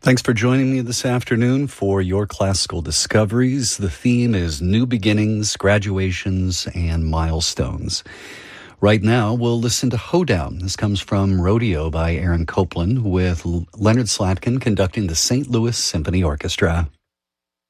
Thanks for joining me this afternoon for your classical discoveries. The theme is new beginnings, graduations, and milestones. Right now, we'll listen to Hoedown. This comes from Rodeo by Aaron Copland with Leonard Slatkin conducting the St. Louis Symphony Orchestra.